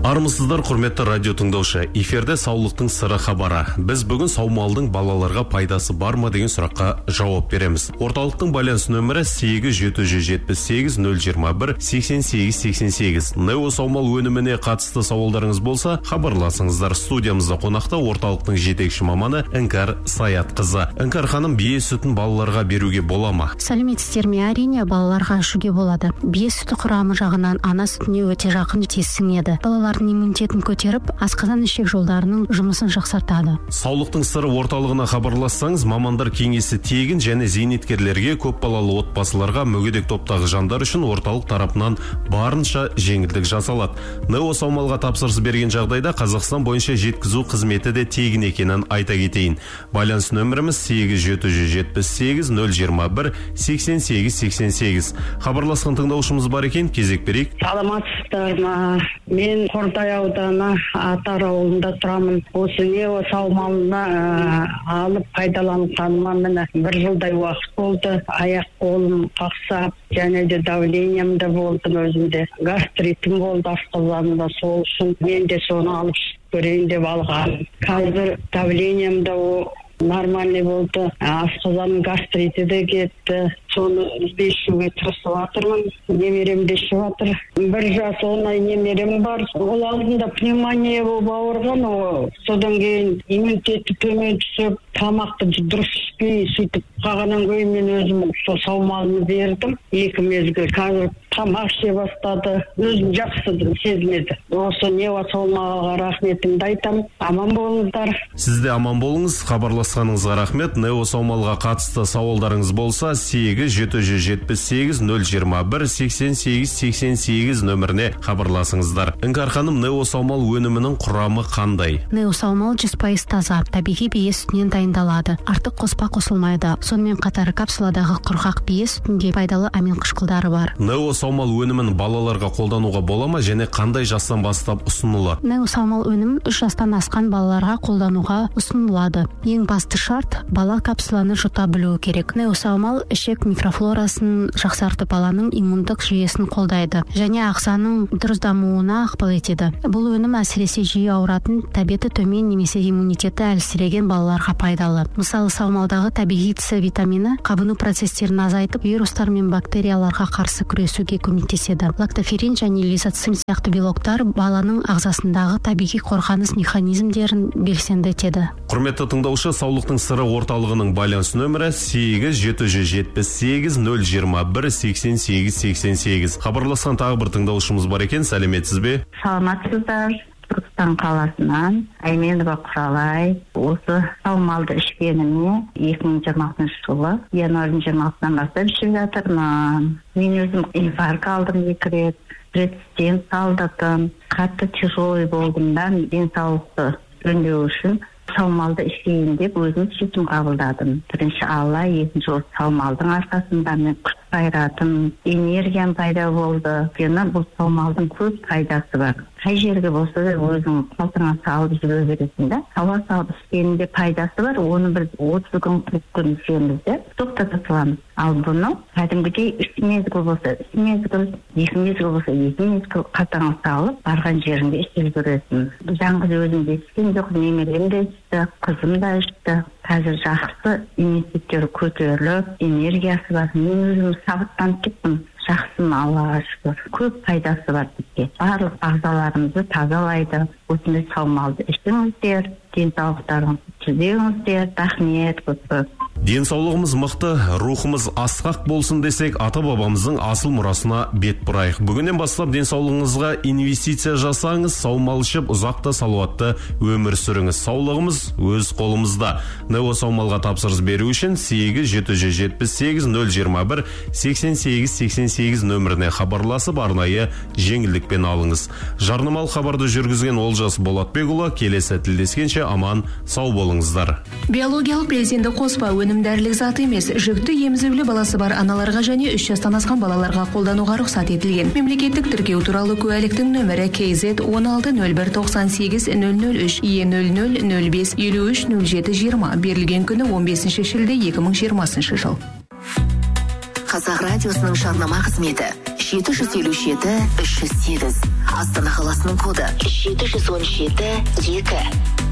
Армысыздар, құрметті радио тыңдаушы. Эфирде саулықтың сыры хабары. Біз бүгін саумалдың балаларға пайдасы бар ма деген сұраққа жауап береміз. Орталықтың байланыс нөмірі 8-778-021-88-88. Нео саумал өніміне қатысты сауалдарыңыз болса, хабарласыңыздар. Студиямызда қонақта орталықтың жетекші маманы Іңкәр Саятқызы. Іңкәр ханым, бие сүтін балаларға беруге бола ма? Сәлеметсіздер ме? Әрине, балаларға ішуге болады. Бие сүті құрамы жағынан ана сүтіне өте жақын тесіңеді. Балалардың иммунитетін көтеріп, асқазан ішек жолдарының жұмысын жақсартады. Саулықтың сыры орталығына хабарлассаңыз, мамандар кеңесі тегін және зейнеткерлерге, көп балалы отбасыларға, мүгедек топтағы жандар үшін орталық тарапынан барынша жеңілдік жасалады. Нео саумалға тапсырыс берген жағдайда Қазақстан бойынша жеткізу қызметі де тегін екенін айта кетейін. Байланыс нөміріміз 8-778-021-88-88. Хабарласқан тыңдаушымыз бар екен, кезек берейік. Саламатсыздар ма? Мен Қордай ауданы Атар ауылында тұрамын. Осы нео саумалына алып пайдаланғаныма міне 1 жылдай уақыт болды. Аяқ қолым қақсап, және де давлениям да болды өзімде. Гастритім болды асқазанымда, сол үшін мен де соны алып көрейін деп алған. Қазір давлениям да нормальный болды. Асқазаным гастриті де кетті. Соны іздейшуге тырысып жатырмын. Немерем де ішіп жатыр. 1 жас оңай немерем бар. Ол алдында пневмония болып ауырған, содан кейін иммунитеті төмен түсіп, тамақты дұрыс ішпей, сөйтіп қалғаннан кейін мен өзім сол саумалымды бердім. 2 мезгіл. Қазір тамақ іше бастады. Өзім жақсы сезінеді. Осы нео саумалға рахметімді айтамын. Аман болыңыздар. Сіз де аман болыңыз. Хабарласқаныңызға рахмет. Нео саумалға қатысты сауалдарыңыз болса, 8-778-021-88-88 нөміріне хабарласыңыздар. Іңкәр ханым, нео саумал өнімінің құрамы қандай? Нео саумал 100% таза, табиғи бие сүтінен дайындалады. Артық қоспа қосылмайды. Сонымен қатар капсуладағы құрғақ бие сүтінде пайдалы амин қышқылдары бар. Нео саумал өнімін балаларға қолдануға бола ма, және қандай жастан бастап ұсынылады? Нео саумал өнімін 3 жастан асқан балаларға қолдануға ұсынылады. Ең басты шарт, бала капсуланы жұта білуі керек. Нео саумал ішек микрофлорасын жақсартып, баланың иммундық жүйесін қолдайды және ағзаның дұрыс дамуына ықпал етеді. Бұл өнім әсіресе жиі ауыратын, тәбеті төмен немесе иммунитеті әлсіреген балаларға пайдалы. Мысалы, саумалдағы табиғи С витамині қабыну процестерін азайтып, вирустар мен бактерияларға қарсы күресуге көмектеседі. Лактоферин және лизоцим сияқты белоктар баланың ағзасындағы табиғи қорғаныс механизмдерін белсенді етеді. Құрметті тыңдаушы, саулықтың сыры орталығының байланыс нөмірі 8-778-021-88-88. Хабарласқан тағы бір тыңдаушымыз бар екен. Сәлеметсіз бе? Саламатсыздар. Түркістан қаласынан Айменова Құралай. Осы саумалды ішкеніме 2020 жылы январьдың 20-сынан бастап ішіп жатырмын. Мен өзім инфаркт алдым 2 рет, стент салдырдым. Қатты тяжелый болдым да, денсаулықты жөндеу үшін саумалды ішейін деп өзім шешім қабылдадым. Бірінші Алла, екінші осы саумалдың арқасында мен күш қайратым, энергиям пайда болды. Өйткені бұл саумалдың көп пайдасы бар. Қай жерге болса да өзің қалтаңа салып жүре бересің да. Ауа салып ішкенінде пайдасы бар. Оны бір 30 күн 40 күн ішемізде тоқтата саламыз. Ал бұны кәдімгідей 3 мезгіл болса 3 мезгіл, 2 мезгіл болса 2 мезгіл қалтаңа салып барған жеріңде іше жүресің. Жаңғыз өзім де ішкен жоқ, немерем де ішті, қызым да ішті. Қазір жақсы иммунитеттері көтеріліп, энергиясы бар. Мен өзім сағаттанып кеттім. Жақсым, Аллаға шүкір. Көп пайдасы бар бізге. Барлық ағзаларымызды тазалайды. Осындай саумалды ішіңіздер, денсаулықтарыңызды түзеңіздер. Рахмет көп. Денсаулығымыз мықты, рухымыз асқақ болсын десек, ата-бабамыздың асыл мұрасына бет бұрайық. Бүгіннен бастап денсаулығыңызға инвестиция жасаңыз, саумал ішіп, ұзақта салауатты өмір сүріңіз. Саулығымыз өз қолымызда. Нео саумалға тапсырыс беру үшін 8-778-021-88-88 нөміріне хабарласып, арнайы жеңілдікпен алыңыз. Жарнамалық хабарды жүргізген Олжас Болатбекұлы, келесі тілдескенше аман, сау болыңыздар. Биологиялық белсенді қоспа өнімдәрілік зат емес, жүкті емізулі баласы бар аналарға және 3 жастан асқан балаларға қолдануға рұқсат етілген. Мемлекеттік тіркеу туралы куәліктің нөмірі KZ 16-01-98-003 E00-05-53-07-20 берілген күні 15 шілде 2020 жыл. Қазақ радиосының жарнама қызметі 757-308. Астана қаласының коды 717-2.